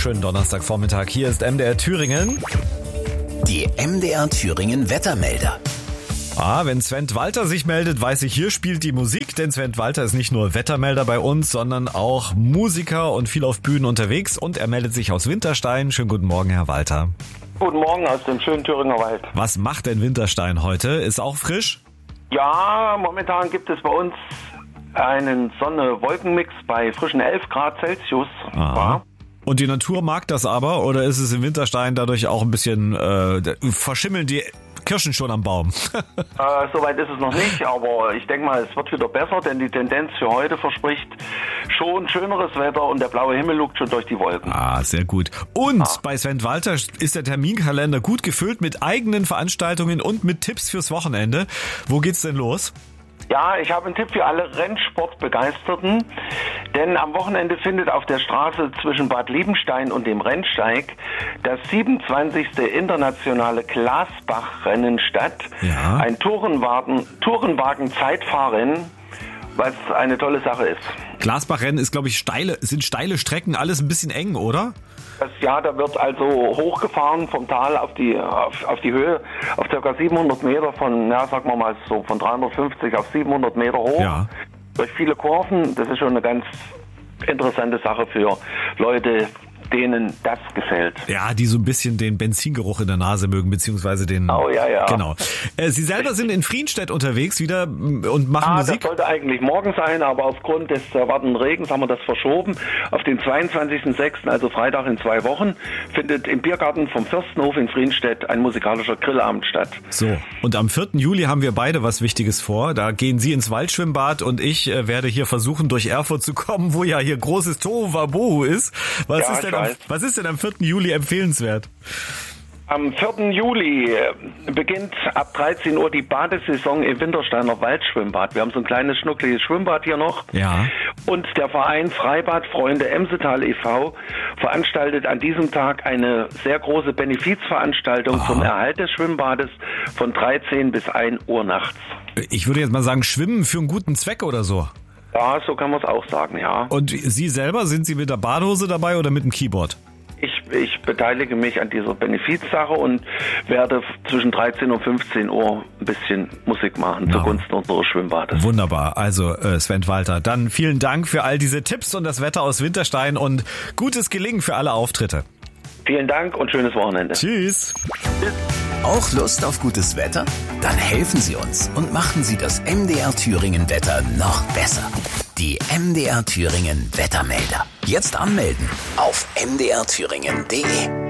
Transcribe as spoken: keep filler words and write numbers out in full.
Schönen Donnerstagvormittag. Hier ist M D R Thüringen. Die M D R Thüringen Wettermelder. Ah, wenn Sven Walter sich meldet, weiß ich, hier spielt die Musik, denn Sven Walter ist nicht nur Wettermelder bei uns, sondern auch Musiker und viel auf Bühnen unterwegs und er meldet sich aus Winterstein. Schönen guten Morgen, Herr Walter. Guten Morgen aus dem schönen Thüringer Wald. Was macht denn Winterstein heute? Ist auch frisch? Ja, momentan gibt es bei uns einen Sonne-Wolken-Mix bei frischen elf Grad Celsius. Aha. Und die Natur mag das aber, oder ist es im Winterstein dadurch auch ein bisschen, äh, verschimmeln die Kirschen schon am Baum? äh, Soweit ist es noch nicht, aber ich denke mal, es wird wieder besser, denn die Tendenz für heute verspricht schon schöneres Wetter und der blaue Himmel lugt schon durch die Wolken. Ah, sehr gut. Und ah. bei Sven Walter ist der Terminkalender gut gefüllt mit eigenen Veranstaltungen und mit Tipps fürs Wochenende. Wo geht's denn los? Ja, ich habe einen Tipp für alle Rennsportbegeisterten, denn am Wochenende findet auf der Straße zwischen Bad Liebenstein und dem Rennsteig das siebenundzwanzigste internationale Glasbach-Rennen statt. Ja. Ein Tourenwagen, Tourenwagen-Zeitfahrrennen, was eine tolle Sache ist. Glasbach-Rennen ist, glaube ich, steile, sind steile Strecken, alles ein bisschen eng, oder? Das, ja, da wird also hochgefahren vom Tal auf die auf, auf die Höhe, auf ca. siebenhundert Meter von, ja, sagen wir mal so von dreihundertfünfzig auf siebenhundert Meter hoch. Ja. Durch viele Kurven, das ist schon eine ganz interessante Sache für Leute, denen das gefällt. Ja, die so ein bisschen den Benzingeruch in der Nase mögen, beziehungsweise den... Oh, ja, ja. Genau. Äh, Sie selber sind in Frienstedt unterwegs wieder und machen ah, Musik? Das sollte eigentlich morgen sein, aber aufgrund des erwartenden Regens haben wir das verschoben. Auf den zweiundzwanzigsten sechsten, also Freitag in zwei Wochen, findet im Biergarten vom Fürstenhof in Frienstedt ein musikalischer Grillabend statt. So, und am vierten Juli haben wir beide was Wichtiges vor. Da gehen Sie ins Waldschwimmbad und ich äh, werde hier versuchen, durch Erfurt zu kommen, wo ja hier großes Tohuwabohu ist. Was ja, ist denn am, was ist denn am vierten Juli empfehlenswert? Am vierten Juli beginnt ab dreizehn Uhr die Badesaison im Wintersteiner Waldschwimmbad. Wir haben so ein kleines, schnuckliges Schwimmbad hier noch. Ja. Und der Verein Freibadfreunde Emsetal e V veranstaltet an diesem Tag eine sehr große Benefizveranstaltung Aha. zum Erhalt des Schwimmbades von dreizehn bis ein Uhr nachts. Ich würde jetzt mal sagen, Schwimmen für einen guten Zweck oder so. Ja, so kann man es auch sagen, ja. Und Sie selber, sind Sie mit der Badehose dabei oder mit dem Keyboard? Ich, ich beteilige mich an dieser Benefizsache und werde zwischen dreizehn und fünfzehn Uhr ein bisschen Musik machen Ja. zugunsten unseres Schwimmbades. Wunderbar. Also äh, Sven Walter, dann vielen Dank für all diese Tipps und das Wetter aus Winterstein und gutes Gelingen für alle Auftritte. Vielen Dank und schönes Wochenende. Tschüss. Auch Lust auf gutes Wetter? Dann helfen Sie uns und machen Sie das M D R Thüringen Wetter noch besser. Die M D R Thüringen Wettermelder. Jetzt anmelden auf m d r thüringen punkt d e.